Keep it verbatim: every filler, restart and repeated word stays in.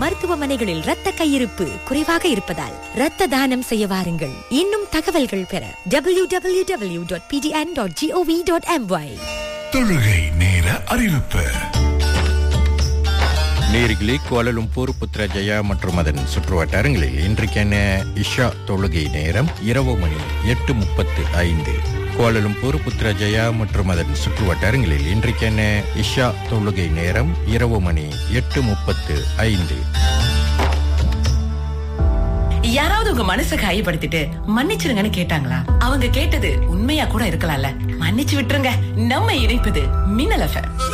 மருத்துவமனைகளில் இரத்த கையிருப்பு குறைவாக இருப்பதால் இரத்த தானம் செய்ய வாருங்கள். இன்னும் தகவல்கள் பெற W W W dot B T N dot gov dot MY. தொழுகை நேர அறிவிப்பு. நேர்களே, கோலாலம்பூர், புத்ரஜயா மற்றும் அதன் சுற்றுவட்டாரங்களில் இன்றைக்கான இஷா தொழுகை நேரம் இரவு மணி எட்டு முப்பத்து ஐந்து. கோலாலம்பூர், புத்ரஜயா மற்றும் அதன் சுற்றுவட்டாரங்களில் இன்றைக்கான இஷா தொழுகை நேரம் இரவு மணி எட்டு முப்பத்து ஐந்து. யாராவது உங்க மனசை காயப்படுத்திட்டு மன்னிச்சிருங்கன்னு கேட்டாங்களா? அவங்க கேட்டது உண்மையா கூட இருக்கலாம்ல. மன்னிச்சு விட்டுருங்க. நம்ம இணைப்பது மின்னல் எஃப்எம்.